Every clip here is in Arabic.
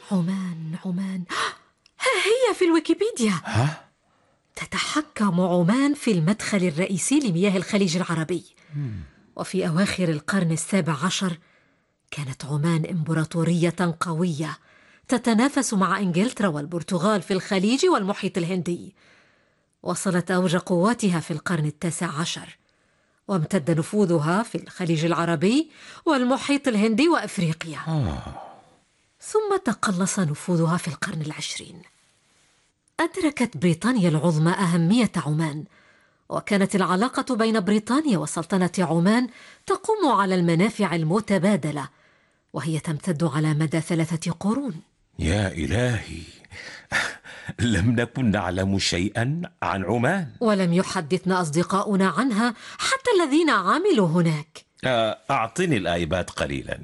عمان ها هي في الويكيبيديا. تتحكم عمان في المدخل الرئيسي لمياه الخليج العربي. وفي أواخر القرن ال17 كانت عمان إمبراطورية قوية تتنافس مع إنجلترا والبرتغال في الخليج والمحيط الهندي. وصلت أوج قواتها في القرن ال19، وامتد نفوذها في الخليج العربي والمحيط الهندي وأفريقيا. ثم تقلص نفوذها في القرن العشرين. أدركت بريطانيا العظمى أهمية عمان، وكانت العلاقة بين بريطانيا وسلطنة عمان تقوم على المنافع المتبادلة، وهي تمتد على مدى 3 قرون. يا إلهي، لم نكن نعلم شيئا عن عمان، ولم يحدثنا أصدقاؤنا عنها حتى الذين عملوا هناك. أعطني الآيباد قليلا.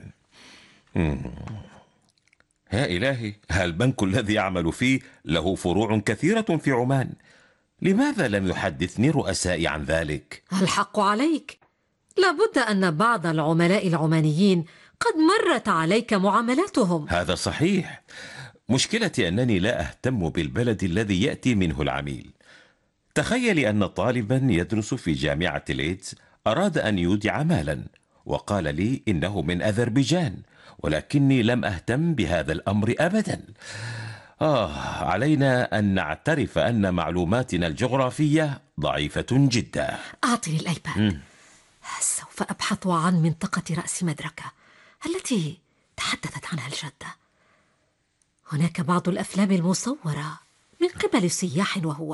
يا إلهي، البنك الذي يعمل فيه له فروع كثيرة في عمان. لماذا لم يحدثني رؤسائي عن ذلك؟ الحق عليك، لابد أن بعض العملاء العمانيين قد مرت عليك معاملاتهم. هذا صحيح. مشكلتي أنني لا أهتم بالبلد الذي يأتي منه العميل. تخيلي أن طالبا يدرس في جامعة ليدز أراد أن يودع مالا، وقال لي إنه من أذربيجان، ولكني لم أهتم بهذا الأمر أبدا. علينا أن نعترف أن معلوماتنا الجغرافية ضعيفة جدا. أعطني الآيباد. سوف أبحث عن منطقة رأس مدركة التي تحدثت عنها الجدة. هناك بعض الأفلام المصورة من قبل سياح وهو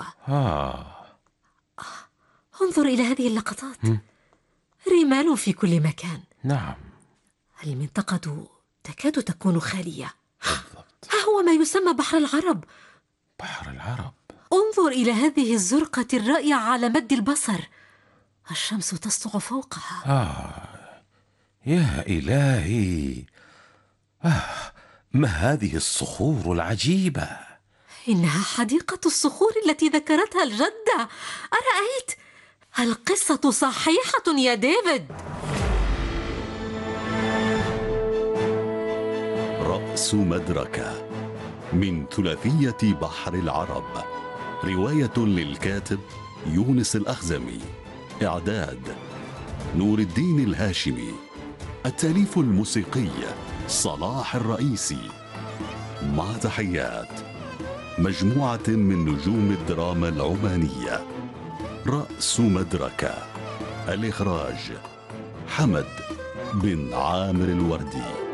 انظر إلى هذه اللقطات. رمال في كل مكان. نعم. المنطقة تكاد تكون خالية. بالضبط. ها هو ما يسمى بحر العرب. بحر العرب. انظر إلى هذه الزرقة الرائعة على مد البصر، الشمس تسطع فوقها. يا إلهي، ما هذه الصخور العجيبة؟ إنها حديقة الصخور التي ذكرتها الجدة. أرأيت؟ القصة صحيحة يا ديفيد. رأس مدركة من ثلاثية بحر العرب، رواية للكاتب يونس الأخزمي، إعداد نور الدين الهاشمي، التأليف الموسيقي صلاح الرئيسي. مع تحيات مجموعة من نجوم الدراما العمانية. رأس مدركة، الإخراج حمد بن عامر الوردي.